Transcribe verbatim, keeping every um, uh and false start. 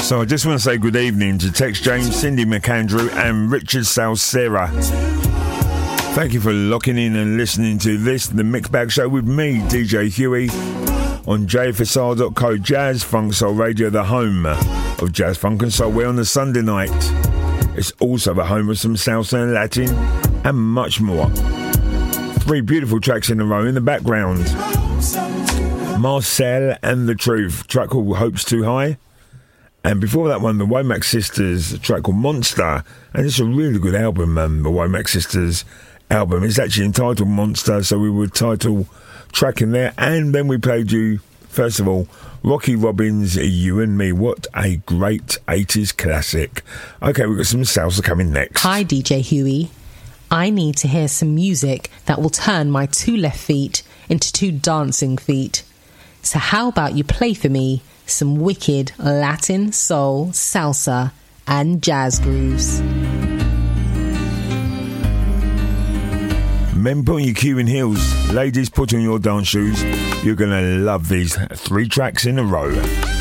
So I just want to say good evening to Tex James, Cindy McAndrew and Richard Salsera. Thank you for locking in and listening to this, the Mixed Bag Show with me, D J Huey, on j f s r dot co, Jazz Funk Soul Radio, the home of Jazz Funk and Soul. We're on the Sunday night. It's also the home of some salsa and Latin and much more. Three beautiful tracks in a row in the background. Marcel and The Truth, a track called Hopes Too High. And before that one, the Womack Sisters, a track called Monster. And it's a really good album, um, the Womack Sisters album. It's actually entitled Monster, so we would title track in there. And then we played you, first of all, Rocky Robbins, You and Me. What a great eighties classic. Okay, we've got some salsa coming next. Hi, D J Huey. I need to hear some music that will turn my two left feet into two dancing feet. So how about you play for me some wicked Latin, soul, salsa, and jazz grooves. Men, put on your cueing heels. Ladies, put on your dance shoes. You're going to love these three tracks in a row.